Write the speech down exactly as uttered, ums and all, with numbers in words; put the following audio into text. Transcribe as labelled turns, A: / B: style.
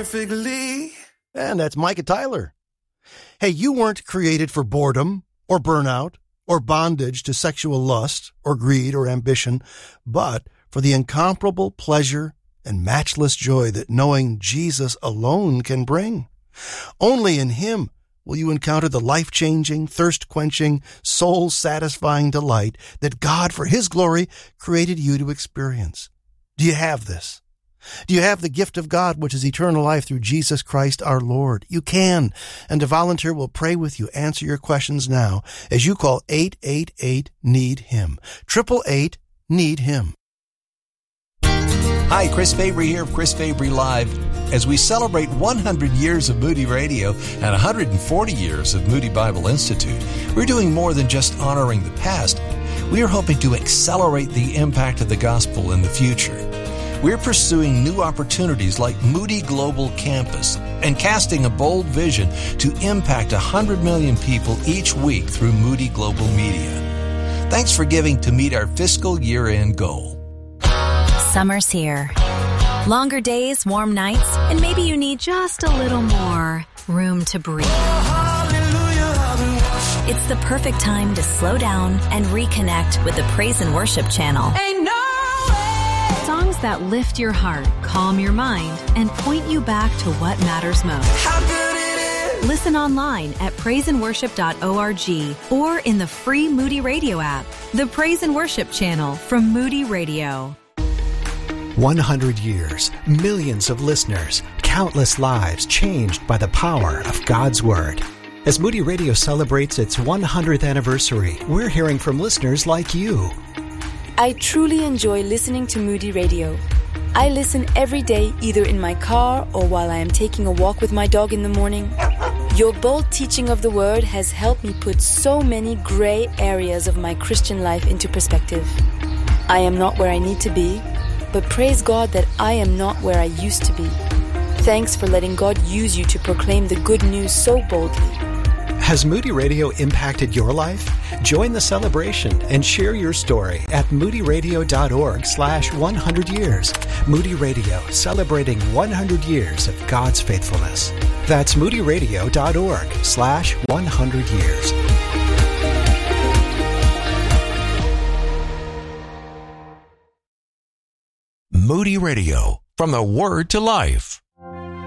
A: perfectly.
B: And that's Micah Tyler. Hey, you weren't created for boredom or burnout or bondage to sexual lust or greed or ambition, but for the incomparable pleasure and matchless joy that knowing Jesus alone can bring. Only in Him will you encounter the life-changing, thirst-quenching, soul-satisfying delight that God, for His glory, created you to experience. Do you have this? Do you have the gift of God, which is eternal life through Jesus Christ our Lord? You can, and a volunteer will pray with you, answer your questions now as you call eight eight eight, need him. eight eight eight, need him.
C: Hi, Chris Fabry here of Chris Fabry Live. As we celebrate one hundred years of Moody Radio and one hundred forty years of Moody Bible Institute, we're doing more than just honoring the past. We are hoping to accelerate the impact of the gospel in the future. We're pursuing new opportunities like Moody Global Campus and casting a bold vision to impact one hundred million people each week through Moody Global Media. Thanks for giving to meet our fiscal year-end goal.
D: Summer's here. Longer days, warm nights, and maybe you need just a little more room to breathe. It's the perfect time to slow down and reconnect with the Praise and Worship channel.
E: Ain't no way.
D: Songs that lift your heart, calm your mind, and point you back to what matters most.
E: How good it is.
D: Listen online at praise and worship dot org or in the free Moody Radio app. The Praise and Worship channel from Moody Radio.
F: one hundred years, millions of listeners, countless lives changed by the power of God's Word. As Moody Radio celebrates its one hundredth anniversary, we're hearing from listeners like you.
G: I truly enjoy listening to Moody Radio. I listen every day, either in my car or while I am taking a walk with my dog in the morning. Your bold teaching of the Word has helped me put so many gray areas of my Christian life into perspective. I am not where I need to be, but praise God that I am not where I used to be. Thanks for letting God use you to proclaim the good news so boldly.
F: Has Moody Radio impacted your life? Join the celebration and share your story at moodyradio.org slash 100 years. Moody Radio, celebrating one hundred years of God's faithfulness. That's moodyradio.org slash 100 years.
H: Moody Radio, from the Word to Life.